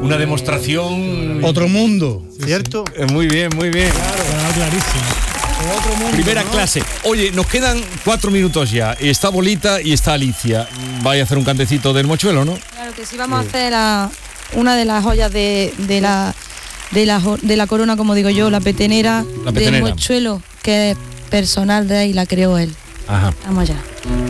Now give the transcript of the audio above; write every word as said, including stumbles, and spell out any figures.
una demostración. Otro mundo, ¿cierto? Sí, sí. Muy bien, muy bien. Claro, clarísimo. Otro mundo, Primera ¿no? clase. Oye, nos quedan cuatro minutos ya. Está Bolita y está Alicia. Vaya a hacer un cantecito del mochuelo, ¿no? Claro que sí, vamos sí. a hacer la, una de las joyas de, de, la, de, la, de la corona, como digo yo, la petenera, la petenera. del mochuelo, que es personal de él y la creó él. Ajá. Vamos allá.